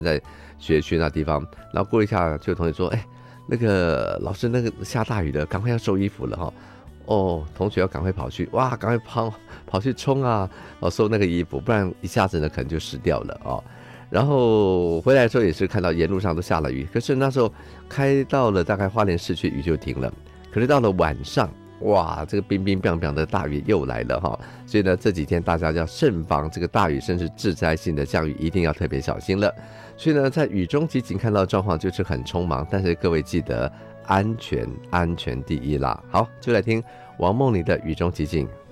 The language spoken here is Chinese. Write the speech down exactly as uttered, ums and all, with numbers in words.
在学区那地方，然后过一下就有同学说，哎，那个老师那个下大雨了，赶快要收衣服了哈。哦，同学要赶快跑去，哇，赶快跑跑去冲啊，哦，收那个衣服，不然一下子呢可能就湿掉了哦。然后回来的时候也是看到沿路上都下了雨，可是那时候开到了大概花莲市区，雨就停了。可是到了晚上，哇，这个冰冰冰冰的大雨又来了哈。所以呢，这几天大家要慎防这个大雨，甚至致灾性的降雨，一定要特别小心了。所以呢，在雨中集锦看到的状况就是很匆忙，但是各位记得安全，安全第一啦。好，就来听王梦妮的雨中集锦。